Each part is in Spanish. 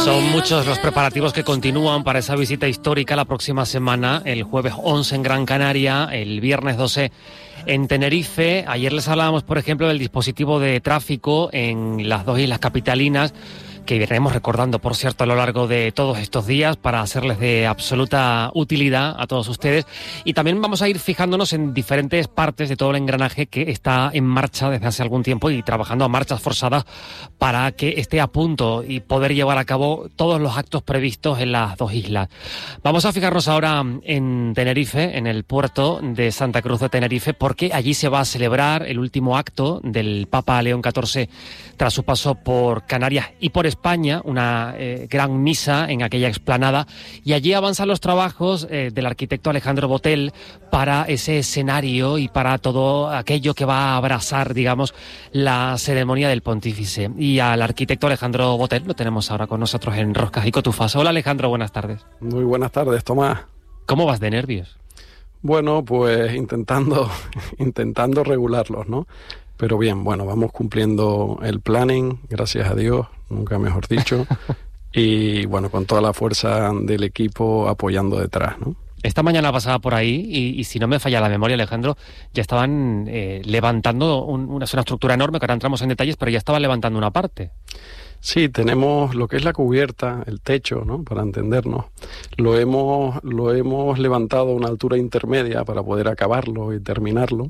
Son muchos los preparativos que continúan para esa visita histórica la próxima semana, el jueves 11 en Gran Canaria, el viernes 12 en Tenerife. Ayer les hablábamos, por ejemplo, del dispositivo de tráfico en las dos islas capitalinas, que iremos recordando, por cierto, a lo largo de todos estos días para hacerles de absoluta utilidad a todos ustedes. Y también vamos a ir fijándonos en diferentes partes de todo el engranaje que está en marcha desde hace algún tiempo y trabajando a marchas forzadas para que esté a punto y poder llevar a cabo todos los actos previstos en las dos islas. Vamos a fijarnos ahora en Tenerife, en el puerto de Santa Cruz de Tenerife, porque allí se va a celebrar el último acto del Papa León XIV tras su paso por Canarias y por España, una gran misa en aquella explanada, y allí avanzan los trabajos del arquitecto Alejandro Botel para ese escenario y para todo aquello que va a abrazar, digamos, la ceremonia del pontífice. Y al arquitecto Alejandro Botel lo tenemos ahora con nosotros en Roscas y Cotufas. Hola Alejandro, buenas tardes. Muy buenas tardes, Tomás. ¿Cómo vas de nervios? Bueno, pues intentando regularlos, ¿no? Pero bien, bueno, vamos cumpliendo el planning, gracias a Dios, nunca mejor dicho, y bueno, con toda la fuerza del equipo apoyando detrás, ¿no? Esta mañana pasaba por ahí y si no me falla la memoria, Alejandro, ya estaban levantando una estructura enorme, que ahora entramos en detalles, pero ya estaban levantando una parte. Sí, tenemos lo que es la cubierta, el techo, ¿no? Para entendernos. Lo hemos levantado a una altura intermedia para poder acabarlo y terminarlo.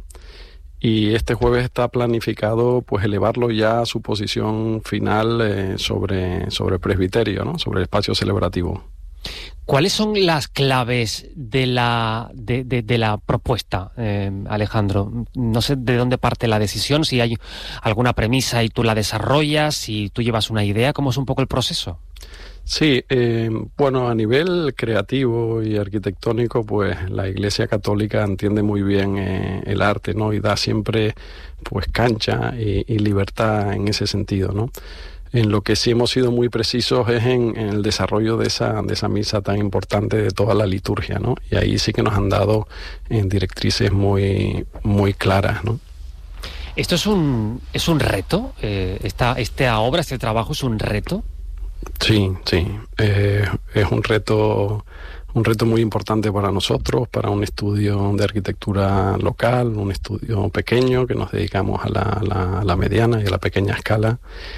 Y este jueves está planificado pues elevarlo ya a su posición final sobre el presbiterio, ¿no? Sobre el espacio celebrativo. ¿Cuáles son las claves de la propuesta, Alejandro? No sé de dónde parte la decisión, si hay alguna premisa y tú la desarrollas, si tú llevas una idea, ¿cómo es un poco el proceso? Sí, bueno, a nivel creativo y arquitectónico, pues la Iglesia Católica entiende muy bien el arte, ¿no? Y da siempre pues cancha y libertad en ese sentido, ¿no? En lo que sí hemos sido muy precisos es en el desarrollo de esa misa tan importante de toda la liturgia, ¿no? Y ahí sí que nos han dado directrices muy claras, ¿no? ¿Esto es un reto? ¿Esta obra, este trabajo es un reto? Sí. Es un reto muy importante para nosotros, para un estudio de arquitectura local, un estudio pequeño que nos dedicamos a la mediana y a la pequeña escala.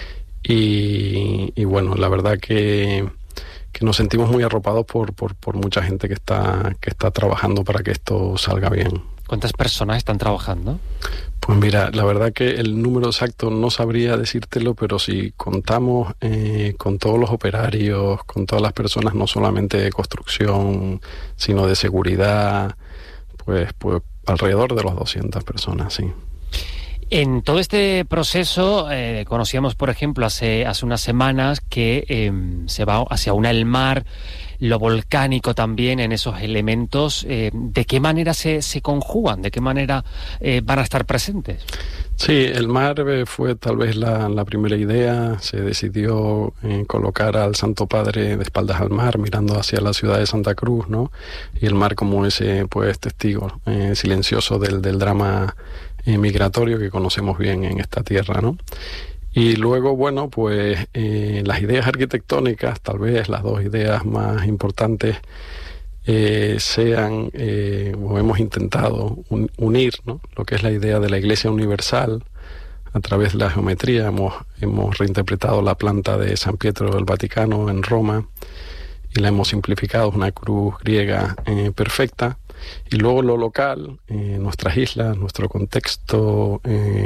Y bueno, la verdad que nos sentimos muy arropados por mucha gente que está trabajando para que esto salga bien. ¿Cuántas personas están trabajando? Pues mira, la verdad que el número exacto no sabría decírtelo, pero si contamos con todos los operarios, con todas las personas, no solamente de construcción, sino de seguridad, pues alrededor de las 200 personas, sí. En todo este proceso, conocíamos, por ejemplo, hace unas semanas que se va hacia el mar, lo volcánico también en esos elementos. ¿De qué manera se conjugan? ¿De qué manera van a estar presentes? Sí, el mar fue tal vez la primera idea. Se decidió colocar al Santo Padre de espaldas al mar, mirando hacia la ciudad de Santa Cruz, ¿no? Y el mar como ese pues testigo silencioso del drama migratorio que conocemos bien en esta tierra, ¿no? Y luego, bueno, pues las ideas arquitectónicas, tal vez las dos ideas más importantes, sean, o hemos intentado unir, ¿no? Lo que es la idea de la Iglesia universal a través de la geometría. Hemos reinterpretado la planta de San Pietro del Vaticano en Roma y la hemos simplificado, una cruz griega perfecta. Y luego lo local, nuestras islas, nuestro contexto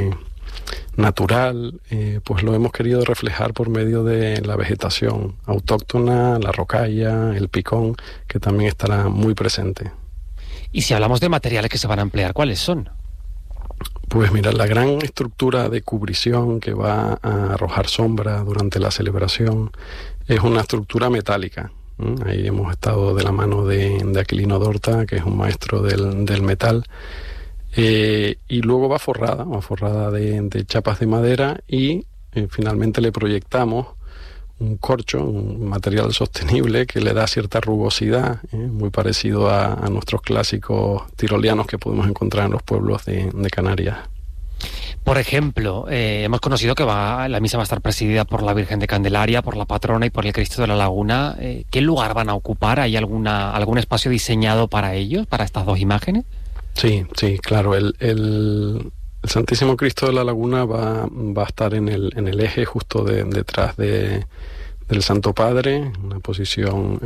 natural, pues lo hemos querido reflejar por medio de la vegetación autóctona, la rocalla, el picón, que también estará muy presente. Y si hablamos de materiales que se van a emplear, ¿cuáles son? Pues mira, la gran estructura de cubrición que va a arrojar sombra durante la celebración es una estructura metálica. Ahí hemos estado de la mano de Aquilino Dorta, que es un maestro del metal, y luego va forrada de chapas de madera y finalmente le proyectamos un corcho, un material sostenible que le da cierta rugosidad, muy parecido a nuestros clásicos tirolianos que podemos encontrar en los pueblos de Canarias. Por ejemplo, hemos conocido que la misa va a estar presidida por la Virgen de Candelaria, por la patrona y por el Cristo de la Laguna. ¿Qué lugar van a ocupar? ¿Hay algún espacio diseñado para ellos, para estas dos imágenes? Sí, claro. El Santísimo Cristo de la Laguna va a estar en el eje justo detrás del Santo Padre, una posición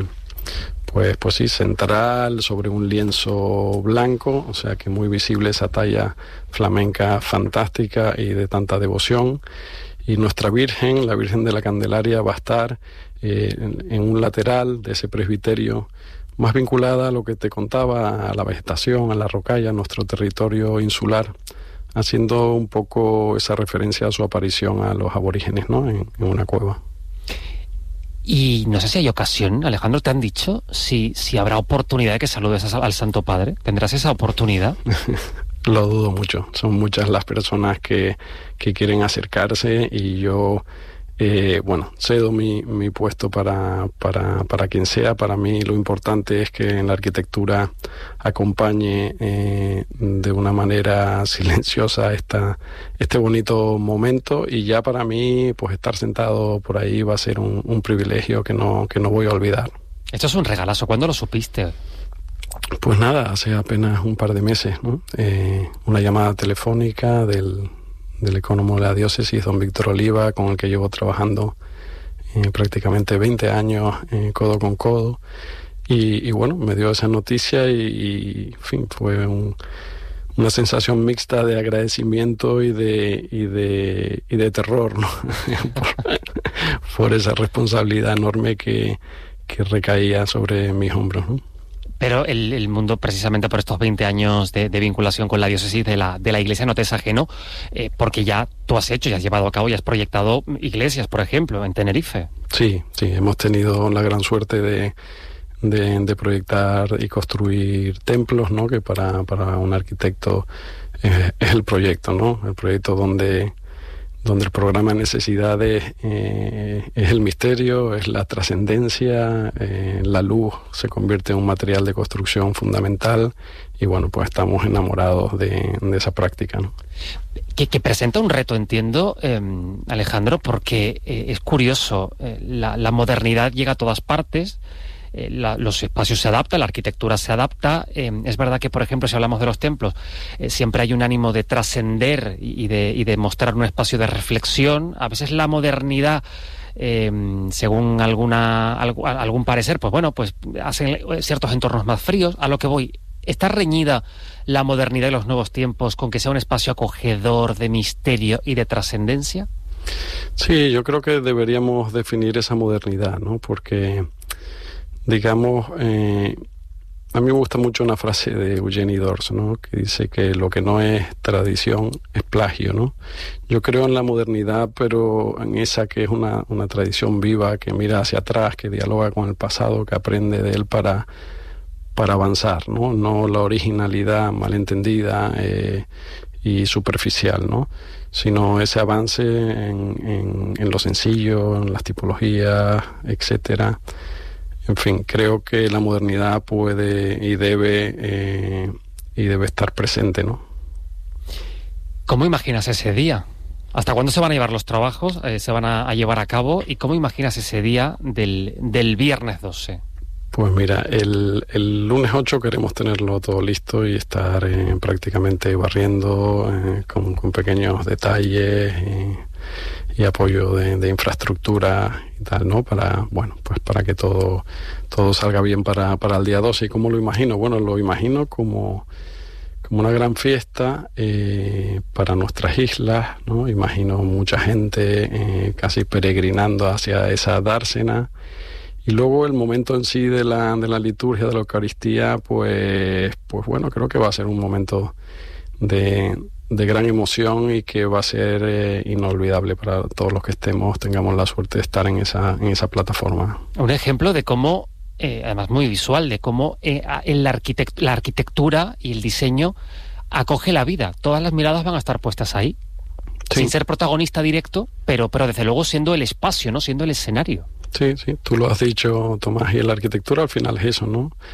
pues sí, central, sobre un lienzo blanco, o sea que muy visible esa talla flamenca fantástica y de tanta devoción. Y nuestra Virgen, la Virgen de la Candelaria, va a estar en un lateral de ese presbiterio, más vinculada a lo que te contaba, a la vegetación, a la rocalla, a nuestro territorio insular, haciendo un poco esa referencia a su aparición a los aborígenes, ¿no? En una cueva. Y no sé si hay ocasión, Alejandro, ¿te han dicho si habrá oportunidad de que saludes al Santo Padre? ¿Tendrás esa oportunidad? Lo dudo mucho. Son muchas las personas que quieren acercarse y yo, cedo mi puesto para quien sea. Para mí lo importante es que en la arquitectura acompañe de una manera silenciosa este bonito momento, y ya para mí pues estar sentado por ahí va a ser un privilegio que no voy a olvidar. Esto es un regalazo. ¿Cuándo lo supiste? Pues nada, hace apenas un par de meses, ¿no? Una llamada telefónica del ecónomo de la diócesis, don Víctor Oliva, con el que llevo trabajando prácticamente 20 años codo con codo, y bueno, me dio esa noticia y en fin, fue una sensación mixta de agradecimiento y de terror, ¿no? por esa responsabilidad enorme que recaía sobre mis hombros, ¿no? Pero el mundo, precisamente por estos 20 años de vinculación con la diócesis de la Iglesia, no te es ajeno, porque ya tú has llevado a cabo y has proyectado iglesias, por ejemplo, en Tenerife. Sí, hemos tenido la gran suerte de proyectar y construir templos, ¿no? Que para un arquitecto es el proyecto, ¿no? El proyecto donde el programa de necesidades es el misterio, es la trascendencia, la luz se convierte en un material de construcción fundamental, y bueno, pues estamos enamorados de esa práctica, ¿no? Que presenta un reto, entiendo, Alejandro, porque es curioso, la modernidad llega a todas partes. Los espacios se adaptan, la arquitectura se adapta. Es verdad que, por ejemplo, si hablamos de los templos, siempre hay un ánimo de trascender y de mostrar un espacio de reflexión. A veces la modernidad, según algún parecer, pues hacen ciertos entornos más fríos. A lo que voy, ¿está reñida la modernidad de los nuevos tiempos con que sea un espacio acogedor, de misterio y de trascendencia? Sí, yo creo que deberíamos definir esa modernidad, ¿no? Porque digamos, a mí me gusta mucho una frase de Eugenie Dors, ¿no? Que dice que lo que no es tradición es plagio, ¿no? Yo creo en la modernidad, pero en esa que es una tradición viva, que mira hacia atrás, que dialoga con el pasado, que aprende de él para avanzar, ¿no? No la originalidad malentendida y superficial, ¿no? Sino ese avance en lo sencillo, en las tipologías, etcétera. En fin, creo que la modernidad puede y debe estar presente, ¿no? ¿Cómo imaginas ese día? ¿Hasta cuándo se van a llevar los trabajos? ¿Se van a llevar a cabo? ¿Y cómo imaginas ese día del viernes 12? Pues mira, el lunes 8 queremos tenerlo todo listo y estar prácticamente barriendo con pequeños detalles y apoyo de infraestructura y tal, ¿no? Para que todo salga bien para el día 12. ¿Y cómo lo imagino? Bueno, lo imagino como una gran fiesta para nuestras islas, ¿no? Imagino mucha gente casi peregrinando hacia esa dársena. Y luego el momento en sí de la liturgia, de la Eucaristía, pues bueno, creo que va a ser un momento de gran emoción y que va a ser inolvidable para todos los que tengamos la suerte de estar en esa plataforma. Un ejemplo de cómo, además muy visual, de cómo la arquitectura y el diseño acoge la vida. Todas las miradas van a estar puestas ahí, sí, sin ser protagonista directo, pero desde luego siendo el espacio, ¿no? Siendo el escenario. Sí, tú lo has dicho, Tomás, y la arquitectura al final es eso, ¿no?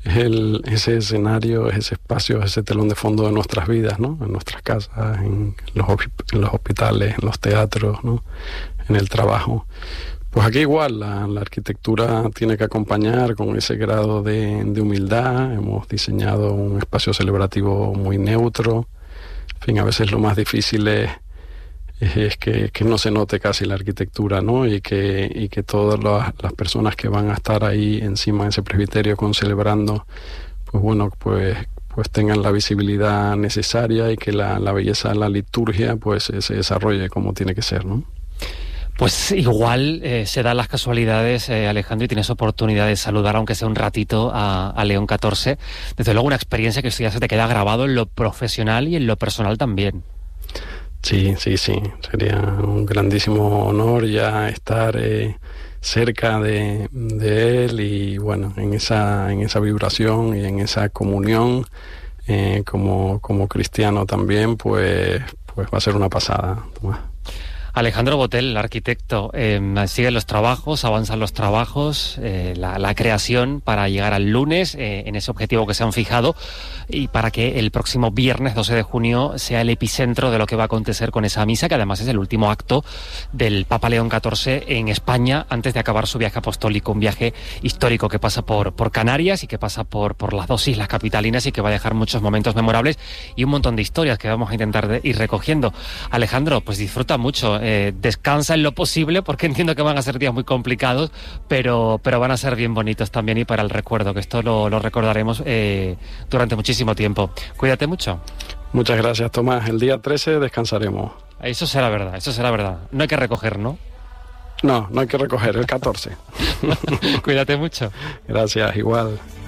ese escenario, ese espacio, ese telón de fondo de nuestras vidas, ¿no? En nuestras casas, en los hospitales, en los teatros, ¿no? En el trabajo. Pues aquí igual, la arquitectura tiene que acompañar con ese grado de humildad. Hemos diseñado un espacio celebrativo muy neutro. En fin, a veces lo más difícil es que no se note casi la arquitectura, ¿no? Y que todas las personas que van a estar ahí encima de ese presbiterio concelebrando, pues bueno, pues tengan la visibilidad necesaria y que la belleza de la liturgia pues se desarrolle como tiene que ser, ¿no? Pues igual se dan las casualidades, Alejandro, y tienes oportunidad de saludar, aunque sea un ratito, a León XIV. Desde luego una experiencia que esto ya se te queda grabado en lo profesional y en lo personal también. Sí. Sería un grandísimo honor ya estar cerca de él y bueno, en esa vibración y en esa comunión como cristiano también, pues va a ser una pasada, Tomás. Alejandro Botel, el arquitecto, siguen los trabajos, avanzan los trabajos, la creación para llegar al lunes en ese objetivo que se han fijado y para que el próximo viernes 12 de junio sea el epicentro de lo que va a acontecer con esa misa, que además es el último acto del Papa León XIV en España antes de acabar su viaje apostólico, un viaje histórico que pasa por Canarias y que pasa por las dos islas capitalinas y que va a dejar muchos momentos memorables y un montón de historias que vamos a intentar ir recogiendo. Alejandro, pues disfruta mucho. Descansa en lo posible porque entiendo que van a ser días muy complicados, pero van a ser bien bonitos también y para el recuerdo, que esto lo recordaremos durante muchísimo tiempo. Cuídate mucho. Muchas gracias, Tomás. El día 13 descansaremos. Eso será verdad. No hay que recoger, ¿no? No hay que recoger, el 14. Cuídate mucho. Gracias, igual.